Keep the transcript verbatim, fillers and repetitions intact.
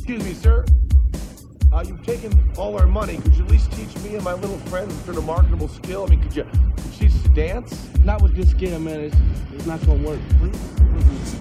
Excuse me, sir. Uh, you've taken all our money. Could you at least teach me and my little friend a marketable skill? I mean, could you, could she dance? Not with this scale, man. It's, it's not gonna work. Please?